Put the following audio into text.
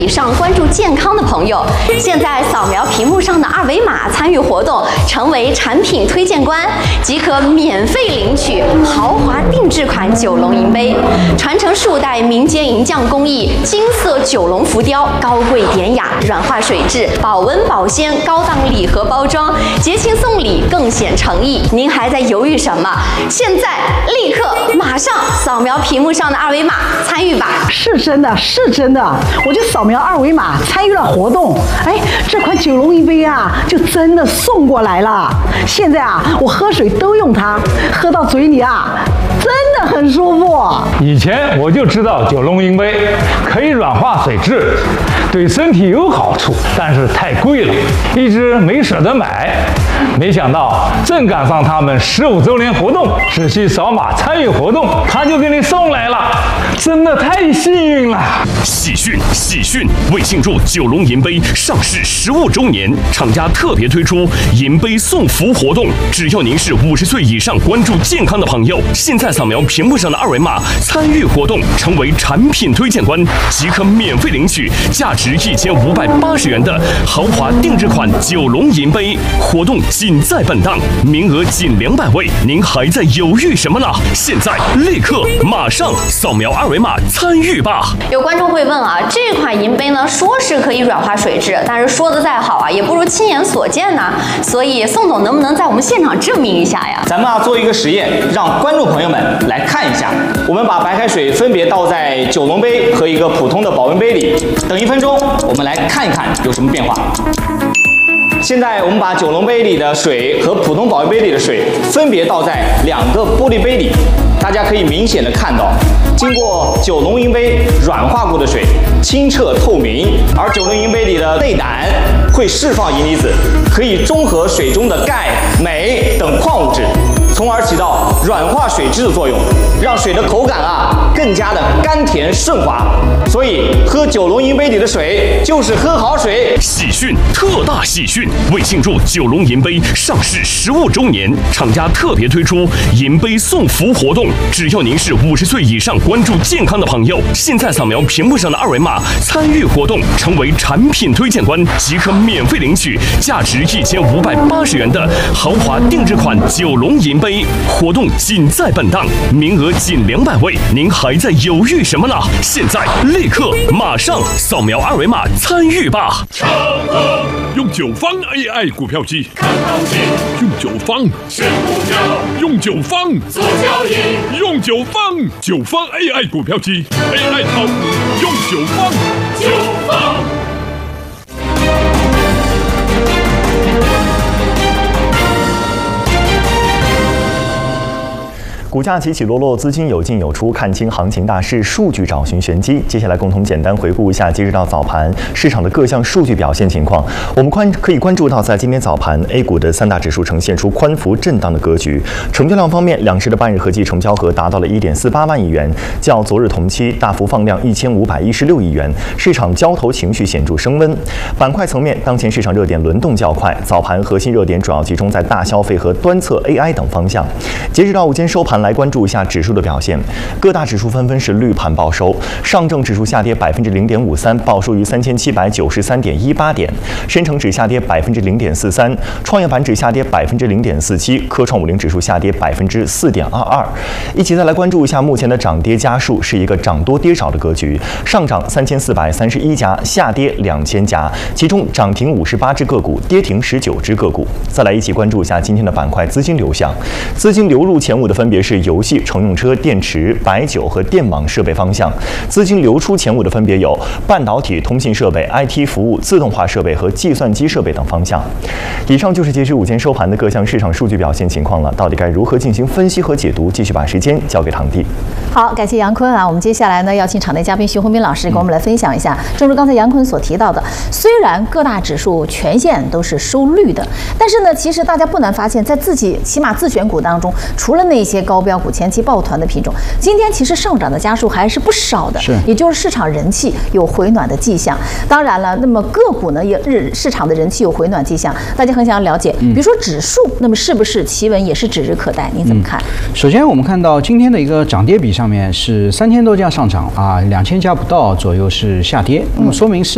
以上关注健康的朋友，现在扫描屏幕上的二维码参与活动，成为产品推荐官，即可免费领取豪华定制款九龙银杯，传承数代民间银匠工艺，金色九龙浮雕，高贵典雅，软化水质，保温保鲜，高档礼盒包装，节庆送礼更显诚意。您还在犹豫什么？现在立刻马上扫描屏幕上的二维码参与吧！ 是真的，是真的，我就扫描二维码参与了活动，哎，这款九龙银杯啊，就真的送过来了。现在啊，我喝水都用它，喝到嘴里啊，真的很舒服。 以前我就知道九龙银杯可以软化水质，对身体有好处，但是太贵了，一直没舍得买。没想到正赶上他们15周年活动，只需扫码参与活动，他就给你送来了，真的太幸运了！ 喜讯！为庆祝九龙银杯上市15周年，厂家特别推出银杯送福活动。只要您是50岁以上关注健康的朋友，现在扫描屏幕上的二维码参与活动，成为产品推荐官，即可免费领取价值1580元的豪华定制款九龙银杯。活动仅在本档，名额仅200位，您还在犹豫什么呢？现在立刻马上扫描二维码参与吧！ 有观众会问啊，这款银杯呢，说是可以软化水质，但是说的再好啊，也不如亲眼所见呐。所以宋总能不能在我们现场证明一下呀？ 咱们做一个实验，让观众朋友们来看一下。我们把白开水分别倒在九龙杯和一个普通的保温杯里，等1分钟，我们来看一看有什么变化。现在我们把九龙杯里的水和普通保温杯里的水分别倒在2个玻璃杯里，大家可以明显的看到，经过九龙银杯软化过的水清澈透明，而九龙银杯里的内胆会释放银离子，可以中和水中的钙、镁等矿物质，从而起到软化水质的作用，让水的口感更加的甘甜顺滑。所以喝九龙银杯里的水就是喝好水。 喜讯，特大喜讯！为庆祝九龙银杯上市15周年，厂家特别推出银杯送福活动。只要您是50岁以上关注健康的朋友，现在扫描屏幕上的二维码参与活动，成为产品推荐官，即可免费领取价值1580元的豪华定制款九龙银杯。活动仅在本档，名额仅200位，您还在犹豫什么呢？现在立刻马上扫描二维码参与吧！ 用9方 AI 股票机， 看行情； 用9方选股票， 用9方做交易； 用9方 AI 股票机 ，AI 炒股用9方。 股价起起落落，资金有进有出，看清行情大势，数据找寻玄机。接下来共同简单回顾一下截止到早盘市场的各项数据表现情况。我们可以关注到，在今天早盘 A 股的3大指数呈现出宽幅震荡的格局。成交量方面，2市的半日合计成交额达到了1.48万亿元，较昨日同期大幅放量1516亿元，市场交投情绪显著升温。板块层面，当前市场热点轮动较快，早盘核心热点主要集中在大消费和端侧 AI 等方向。截止到午间收盘，来关注一下指数的表现，各大指数纷纷是绿盘报收。上证指数下跌0.53%，报收于3793.18点；深成指下跌0.43%，创业板指下跌0.47%，科创50指数下跌4.22%。一起再来关注一下目前的涨跌家数，是一个涨多跌少的格局。上涨3431家，下跌2000家，其中涨停58只个股，跌停19只个股。再来一起关注一下今天的板块资金流向，资金流入前5的分别是游戏、乘用车、电池、白酒和电网设备方向；资金流出前5的分别有半导体、通信设备、IT 服务、自动化设备和计算机设备等方向。以上就是截至午间收盘的各项市场数据表现情况了，到底该如何进行分析和解读？继续把时间交给堂弟。 好，感谢杨坤啊！我们接下来呢，邀请场内嘉宾徐宏斌老师跟我们来分享一下。正如刚才杨坤所提到的，虽然各大指数全线都是收绿的，但是呢，其实大家不难发现，在自己起码自选股当中，除了那些高标股、前期抱团的品种，今天其实上涨的家数还是不少的，也就是市场人气有回暖的迹象。当然了，那么个股呢，市场的人气有回暖迹象，大家很想了解，比如说指数，那么是不是企稳也是指日可待？您怎么看？ 首先，我们看到今天的一个涨跌比上面是3000多家上涨啊，2000家不到左右是下跌，那么说明市